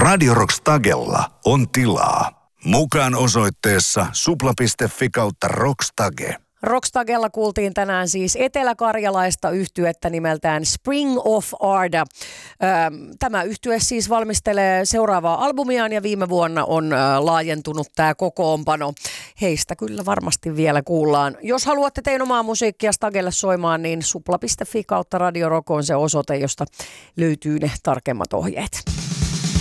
Radio Rock Stagella on tilaa. Mukaan osoitteessa supla.fi/rockstage. Rockstagella kuultiin tänään siis eteläkarjalaista yhtyettä nimeltään Spring of Arda. Tämä yhtye siis valmistelee seuraavaa albumiaan ja viime vuonna on laajentunut tämä kokoonpano. Heistä kyllä varmasti vielä kuullaan. Jos haluatte teidän omaa musiikkia Stagelle soimaan, niin supla.fi/Radio Rock on se osoite, josta löytyy ne tarkemmat ohjeet.